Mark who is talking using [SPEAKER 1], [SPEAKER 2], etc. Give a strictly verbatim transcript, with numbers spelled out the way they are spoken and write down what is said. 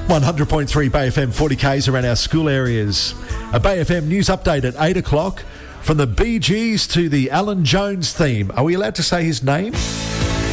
[SPEAKER 1] one hundred point three Bay F M, forty kays around our school areas. A Bay F M news update at eight o'clock. From the Bee Gees to the Alan Jones theme. Are we allowed to say his name?